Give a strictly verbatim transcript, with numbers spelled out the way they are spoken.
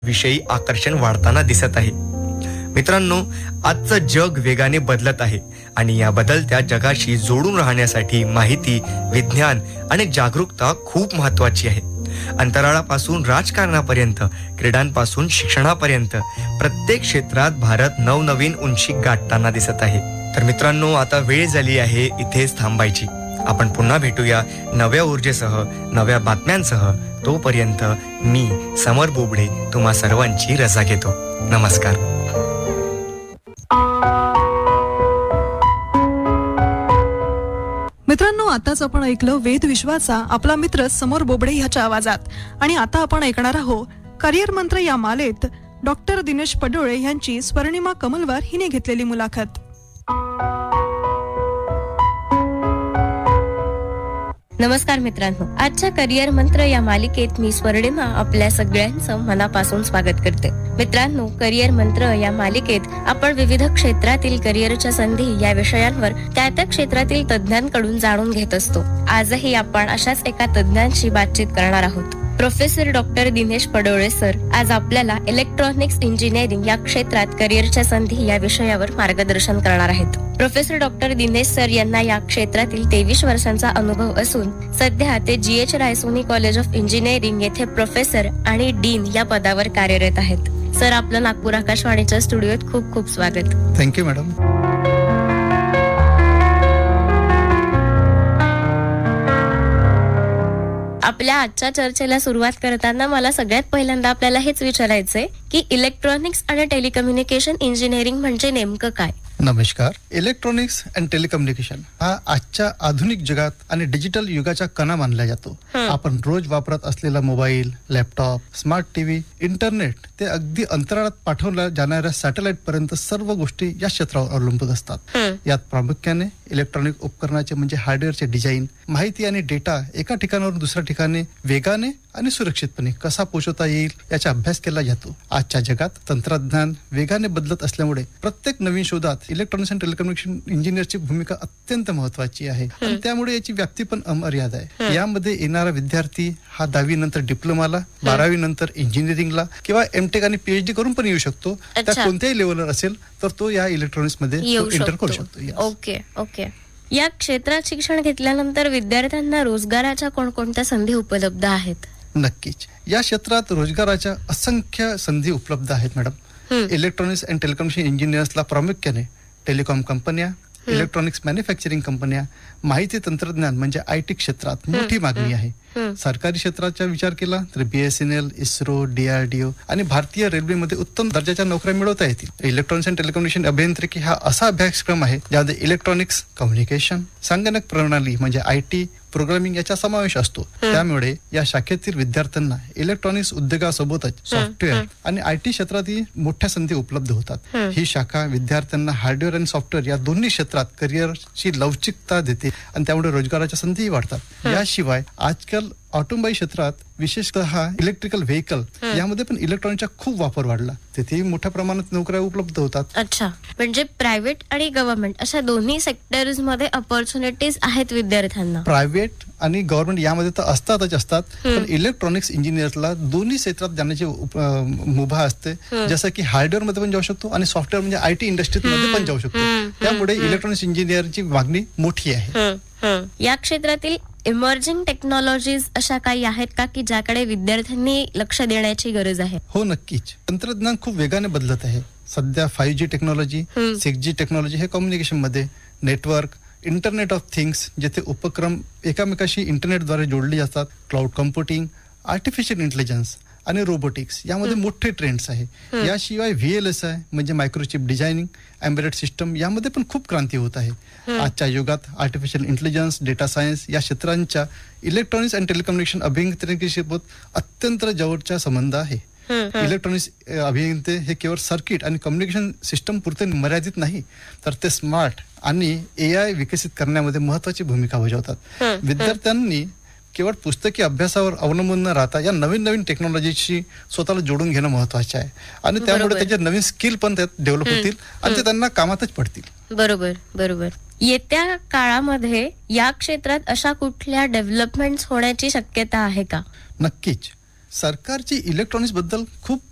विषयी आकर्षण वाढताना दिसत आहे. मित्रांनो, आजचं जग वेगाने बदलत आहे आणि या बदलत्या जगाशी जोडून राहण्यासाठी माहिती, विज्ञान आणि जागरूकता खूप महत्त्वाची आहे. अंतराळापासून राजकारणापर्यंत, क्रीडांपासून शिक्षणापर्यंत प्रत्येक क्षेत्रात भारत नवनवीन उंची गाठताना दिसत आहे. तर मित्रांनो, आता वेळ झाली आहे इथेच थांबायची. आपण पुन्हा भेटूया नव्या ऊर्जेसह, नव्या बातम्यांसह. तोपर्यंत मी समर बोबडे तुम्हा सर्वांची रजा घेतो. नमस्कार. मित्रांनो, आताच आपण ऐकलं वेद विश्वाचा आपला मित्र समर बोबडे ह्याच्या आवाजात. आणि आता आपण ऐकणार आहोत करिअर मंत्र या मालेत डॉक्टर दिनेश पडोळे यांची स्वर्णिमा कमलवार हिने घेतलेली मुलाखत. नमस्कार मित्रांनो, आजच्या करिअर मंत्र या मालिकेत मी स्वर्णिमा आपल्या सगळ्यांचं मनापासून स्वागत करते. मित्रांनो, करिअर मंत्र या मालिकेत आपण विविध क्षेत्रातील करिअरच्या संधी या विषयांवर त्या त्या क्षेत्रातील तज्ञांकडून जाणून घेत असतो. आजही आपण अशाच एका तज्ञांशी बातचीत करणार आहोत. Professor doctor Dinesh Padole sir आज आपल्याला इलेक्ट्रॉनिक्स इंजिनिअरिंग या क्षेत्रात करिअरच्या संधी या विषयावर मार्गदर्शन करणार आहेत. प्रोफेसर डॉक्टर दिनेश सर यांना या क्षेत्रातील तेवीस वर्षांचा अनुभव असून सध्या ते जी H Raisoni college of engineering येथे प्रोफेसर आणि डीन या पदावर कार्यरत आहेत. सर, आपलं नागपूर आकाशवाणीच्या स्टुडिओत खूप खूप स्वागत. Thank you madam. आपल्या आजच्या चर्चेला सुरुवात करताना मला सगळ्यात पहिल्यांदा आपल्याला हेच विचारायचंय की इलेक्ट्रॉनिक्स आणि टेलिकम्युनिकेशन इंजिनिअरिंग म्हणजे नेमकं काय? नमस्कार. इलेक्ट्रॉनिक्स अँड टेलिकम्युनिकेशन हा आजच्या आधुनिक जगात आणि डिजिटल युगाचा कणा मानला जातो. आपण रोज वापरत असलेला mobile, laptop, smart TV, internet ते अगदी अंतराळात पाठवल्या जाणाऱ्या सॅटेलाइट पर्यंत सर्व गोष्टी या क्षेत्रावर अवलंबून असतात. यात प्रामुख्याने इलेक्ट्रॉनिक उपकरणाचे म्हणजे हार्डवेअरचे डिझाईन, माहिती आणि डेटा एका ठिकाणावरून दुसऱ्या ठिकाणी वेगाने आणि सुरक्षितपणे कसा पोहोचवता येईल याचा अभ्यास केला जातो. आजच्या जगात तंत्रज्ञान वेगाने बदलत असल्यामुळे प्रत्येक नवीन शोधात इलेक्ट्रॉनिक्स अँड टेलिकम्युनिकेशन इंजिनियरची भूमिका अत्यंत महत्वाची आहे आणि त्यामुळे याची व्याप्ती पण अमर्याद आहे. यामध्ये येणारा विद्यार्थी हा दहावी नंतर डिप्लोमाला, बारावी नंतर इंजिनिअरिंगला किंवा एमटेक आणि पीएचडी करून पण येऊ शकतो. त्या कोणत्याही लेवलवर असेल तर तो या इलेक्ट्रॉनिक्स मध्ये एंटर करू शकतो. Okay okay. या क्षेत्रात शिक्षण घेतल्यानंतर विद्यार्थ्यांना रोजगाराच्या कोणकोणत्या संधी उपलब्ध आहेत? नक्कीच. या क्षेत्रात रोजगाराच्या असंख्य संधी उपलब्ध आहेत मॅडम. इलेक्ट्रॉनिक्स अँड टेलिकम्युनिकेशन इंजिनियर्सला प्रामुख्याने टेलिकॉम कंपन्या, इलेक्ट्रॉनिक्स मॅन्युफॅक्चरिंग कंपन्या, माहिती तंत्रज्ञान म्हणजे आय टी क्षेत्रात मोठी मागणी आहे. सरकारी क्षेत्राचा विचार केला तर बीएसएनएल, इस्रो, डीआरडीओ आणि भारतीय रेल्वेमध्ये उत्तम दर्जाच्या नोकऱ्या मिळवता येतील. इलेक्ट्रॉनिक्स अँड टेलिकम्युनिकेशन अभियांत्रिकी हा असा अभ्यासक्रम आहे ज्यामध्ये इलेक्ट्रॉनिक्स, कम्युनिकेशन, संगणक प्रणाली म्हणजे आय टी, प्रोग्रामिंग याचा समावेश असतो. त्यामुळे या शाखेतील विद्यार्थ्यांना इलेक्ट्रॉनिक्स उद्योगासोबतच सॉफ्टवेअर आणि आय टी क्षेत्रातही मोठ्या संधी उपलब्ध होतात. ही शाखा विद्यार्थ्यांना हार्डवेअर आणि सॉफ्टवेअर या दोन्ही क्षेत्रात करिअरची लवचिकता देते आणि त्यामुळे रोजगाराच्या संधीही वाढतात. याशिवाय आजकाल ऑटोमोबाईल क्षेत्रात विशेषतः इलेक्ट्रिकल व्हेकल यामध्ये पण इलेक्ट्रॉनिकचा खूप वापर वाढला. तिथेही मोठ्या प्रमाणात नोकऱ्या उपलब्ध होतात. अच्छा, म्हणजे प्रायव्हेट आणि गव्हर्नमेंट अशा दोन्ही सेक्टर्स मध्ये अपॉर्च्युनिटीज आहेत विद्यार्थ्यांना. प्रायव्हेट आणि गव्हर्नमेंट यामध्ये तर असतातच असतात, पण इलेक्ट्रॉनिक्स इंजिनियरला दोन्ही क्षेत्रात जाण्याची मुभा असते. जसं की हार्डवेअर मध्ये पण जाऊ शकतो आणि सॉफ्टवेअर म्हणजे आय टी इंडस्ट्रीत मध्ये पण जाऊ शकतो. त्यामुळे इलेक्ट्रॉनिक्स इंजिनियरची मागणी मोठी आहे. या क्षेत्रातील इमर्जिंग टेक्नॉलॉजीज अशा काही आहेत का की ज्याकडे विद्यार्थ्यांनी लक्ष देण्याची गरज आहे? हो, नक्कीच. तंत्रज्ञान खूप वेगाने बदलत आहे. सध्या फाईव्ह जी टेक्नॉलॉजी, सिक्स जी टेक्नॉलॉजी हे कम्युनिकेशन मध्ये, नेटवर्क, इंटरनेट ऑफ थिंग्स जेथे उपक्रम एकामेकाशी इंटरनेटद्वारे जोडले जातात, क्लाउड कम्प्युटिंग, आर्टिफिशियल इंटेलिजन्स आणि रोबोटिक्स यामध्ये मोठे ट्रेंड्स आहे. याशिवाय व्ही एल एस आय म्हणजे मायक्रोचिप डिझायनिंग, एम्बेडेड सिस्टम यामध्ये पण खूप क्रांती होत आहे. आजच्या युगात आर्टिफिशियल इंटेलिजन्स, डेटा सायन्स या क्षेत्रांच्या इलेक्ट्रॉनिक्स अँड टेलिकम्युनिकेशन अभियांत्रिकीसोबत अत्यंत जवळचा संबंध आहे. इलेक्ट्रॉनिक्स अभियंते हे केवळ सर्किट आणि कम्युनिकेशन सिस्टम पुरते मर्यादित नाही, तर ते स्मार्ट आणि ए आय विकसित करण्यामध्ये महत्वाची भूमिका बजावतात. विद्यार्थ्यांनी केवळ पुस्तकी अभ्यासावर अवलंबून न राहता या नवीन नवीन टेक्नॉलॉजीशी स्वतःला जोडून घेणं महत्वाचे आहे आणि त्यामुळे त्याचे नवीन स्किल पण त्यात डेव्हलप होतील आणि ते त्यांना कामातच पडतील. बरोबर बरोबर. येत्या काळामध्ये या क्षेत्रात अशा कुठल्या डेव्हलपमेंट्स होण्याची शक्यता आहे का? नक्कीच. सरकारची इलेक्ट्रॉनिक्स बद्दल खूप